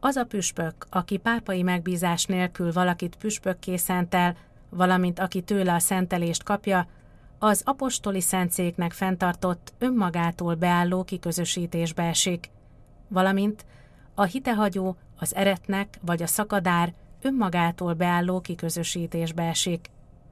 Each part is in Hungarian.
Az a püspök, aki pápai megbízás nélkül valakit püspökké szentel, valamint aki tőle a szentelést kapja, az apostoli szentszéknek fenntartott önmagától beálló kiközösítésbe esik, valamint a hitehagyó, az eretnek vagy a szakadár önmagától beálló kiközösítésbe esik.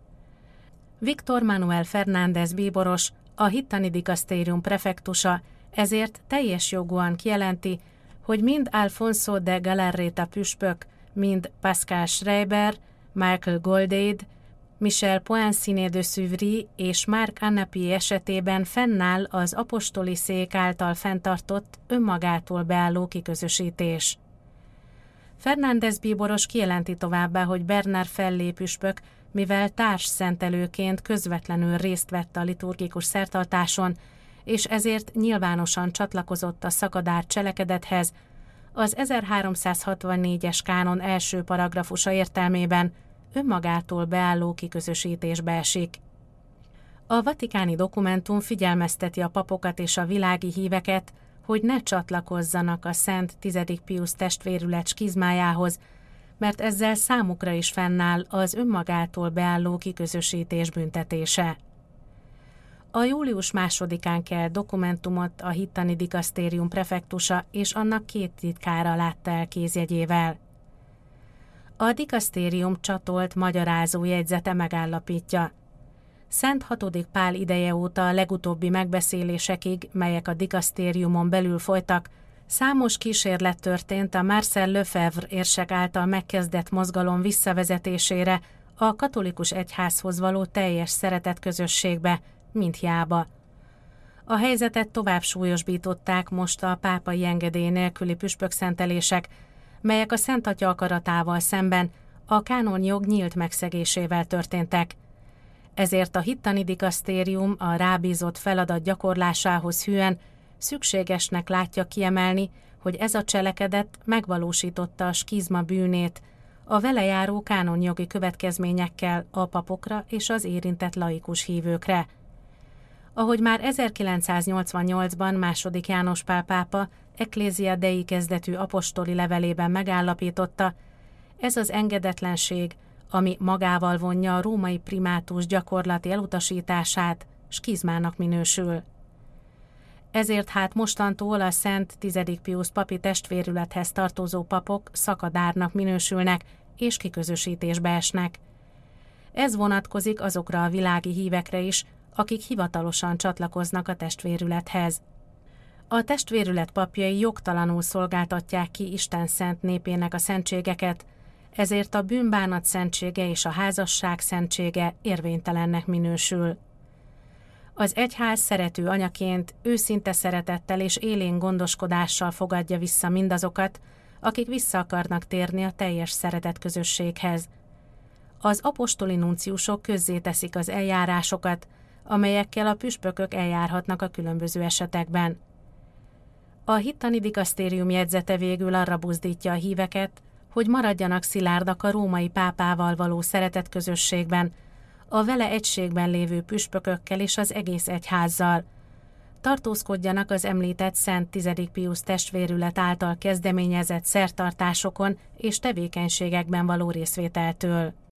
Víctor Manuel Fernández bíboros, a hittani dikasztérium prefektusa ezért teljes jogúan kijelenti, hogy mind Alfonso de Galarreta püspök, mind Pascal Schreiber, Michael Goldade, Michel Poinciné de Suvry és Marc Annapi esetében fennáll az apostoli szék által fenntartott önmagától beálló kiközösítés. Fernández bíboros kijelenti továbbá, hogy Bernard Fellé püspök, mivel társszentelőként közvetlenül részt vett a liturgikus szertartáson, és ezért nyilvánosan csatlakozott a szakadár cselekedethez, az 1364-es kánon első paragrafusa értelmében önmagától beálló kiközösítésbe esik. A vatikáni dokumentum figyelmezteti a papokat és a világi híveket, hogy ne csatlakozzanak a Szent 10. Piusz testvérület skizmájához, mert ezzel számukra is fennáll az önmagától beálló kiközösítés büntetése. A július 2-án kelt dokumentumot a hittani dikasztérium prefektusa és annak 2 titkára látta el kézjegyével. A dikasztérium csatolt magyarázó jegyzete megállapítja: Szent 6. Pál ideje óta a legutóbbi megbeszélésekig, melyek a dikasztériumon belül folytak, számos kísérlet történt a Marcel Lefebvre érsek által megkezdett mozgalom visszavezetésére a katolikus egyházhoz való teljes szeretetközösségbe, mint hiába. A helyzetet tovább súlyosbították most a pápai engedély nélküli püspökszentelések, melyek a Szent Atya akaratával szemben a kánonjog nyílt megszegésével történtek. Ezért a hittani dikasztérium a rábízott feladat gyakorlásához hűen szükségesnek látja kiemelni, hogy ez a cselekedet megvalósította a skizma bűnét, a vele járó kánonjogi következményekkel a papokra és az érintett laikus hívőkre. Ahogy már 1988-ban II. János Pál pápa Ecclesia Dei kezdetű apostoli levelében megállapította, ez az engedetlenség, ami magával vonja a római primátus gyakorlati elutasítását, skizmának minősül. Ezért hát mostantól a Szent 10. Piusz papi testvérülethez tartozó papok szakadárnak minősülnek és kiközösítésbe esnek. Ez vonatkozik azokra a világi hívekre is, akik hivatalosan csatlakoznak a testvérülethez. A testvérület papjai jogtalanul szolgáltatják ki Isten szent népének a szentségeket, ezért a bűnbánat szentsége és a házasság szentsége érvénytelennek minősül. Az egyház szerető anyaként őszinte szeretettel és élén gondoskodással fogadja vissza mindazokat, akik vissza akarnak térni a teljes szeretetközösséghez. Az apostoli nunciusok közzéteszik az eljárásokat, amelyekkel a püspökök eljárhatnak a különböző esetekben. A hittani dikasztérium jegyzete végül arra buzdítja a híveket, hogy maradjanak szilárdak a római pápával való szeretetközösségben, a vele egységben lévő püspökökkel és az egész egyházzal. Tartózkodjanak az említett Szent 10. Piusz testvérület által kezdeményezett szertartásokon és tevékenységekben való részvételtől.